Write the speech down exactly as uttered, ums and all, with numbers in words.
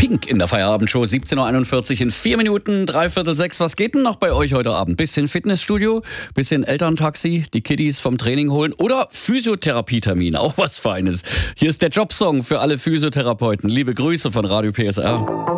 Pink in der Feierabendshow, siebzehn Uhr einundvierzig in vier Minuten, dreiviertel sechs. Was geht denn noch bei euch heute Abend? Bisschen Fitnessstudio, bisschen Elterntaxi, die Kiddies vom Training holen oder Physiotherapietermin, auch was Feines. Hier ist der Jobsong für alle Physiotherapeuten. Liebe Grüße von Radio P S R.